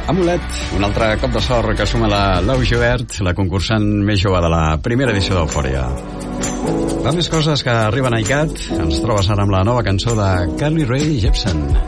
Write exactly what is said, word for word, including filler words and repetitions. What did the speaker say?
Amulet, un altre cop de sort que suma la Lau Givert, la concursant més jove de la primera edició d'Eufòria. Va més coses que arriben a iCat. Ens trobes ara amb la nova cançó de Carly Rae Jepsen.